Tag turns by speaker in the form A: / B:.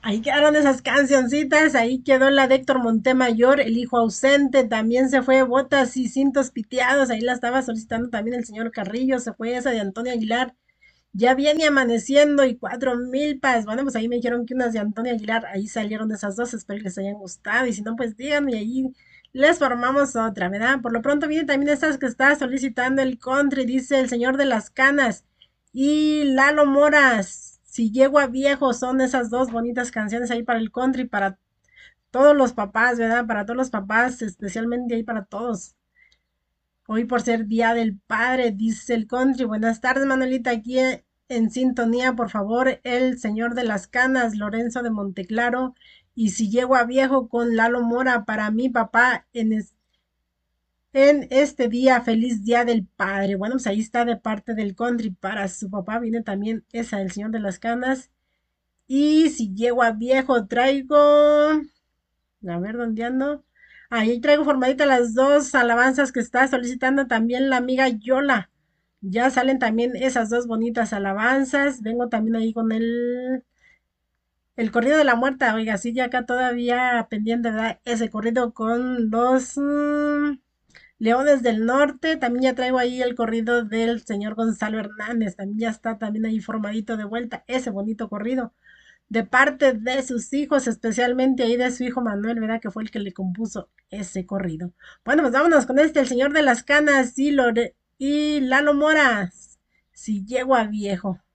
A: Ahí quedaron esas cancioncitas, ahí quedó la de Héctor Montemayor, el hijo ausente, también se fue Botas y Cintos Piteados, ahí la estaba solicitando también el señor Carrillo, se fue esa de Antonio Aguilar, ya viene amaneciendo y 4 milpas, bueno, pues ahí me dijeron que unas de Antonio Aguilar, ahí salieron esas dos, espero que les hayan gustado, y si no, pues díganme, y ahí les formamos otra, ¿verdad? Por lo pronto viene también estas que está solicitando el country, dice el señor de las canas, y Lalo Moras, si llego a viejo, son esas dos bonitas canciones ahí para el country, para todos los papás, ¿verdad? Para todos los papás, especialmente ahí para todos. Hoy por ser Día del Padre, dice el country. Buenas tardes, Manuelita, aquí en sintonía, por favor, el señor de las canas, Lorenzo de Monteclaro. Y si llego a viejo con Lalo Mora para mi papá en este día, feliz Día del Padre. Bueno, pues ahí está de parte del country. Para su papá viene también esa, el señor de las canas. Y si llego a viejo, traigo. A ver, ¿dónde ando? Ahí traigo formadita las dos alabanzas que está solicitando también la amiga Yola. Ya salen también esas dos bonitas alabanzas. Vengo también ahí con el corrido de la muerta. Oiga, sí, ya acá todavía pendiente, ¿verdad? Ese corrido con los Leones del Norte. También ya traigo ahí el corrido del señor Gonzalo Hernández. También ya está también ahí formadito de vuelta. Ese bonito corrido de parte de sus hijos, especialmente ahí de su hijo Manuel, ¿verdad? Que fue el que le compuso ese corrido. Bueno, pues vámonos con este, el señor de las canas y Lalo Moras. Si llego a viejo.